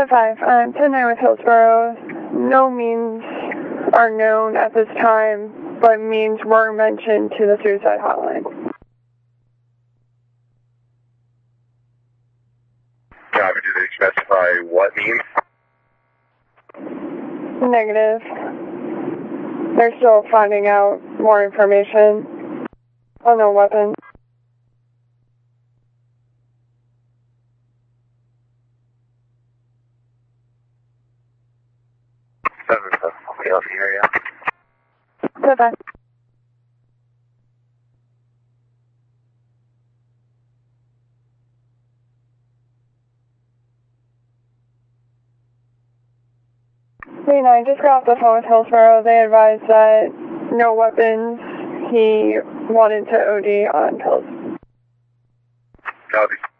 5, 10-9 with Hillsborough. No means are known at this time, but means were mentioned to the suicide hotline. Copy. Do they specify what means? Negative. They're still finding out more information on the weapon. Area. Bye-bye. Just got off the phone with Hillsborough. They advised that no weapons. He wanted to OD on pills. Copy.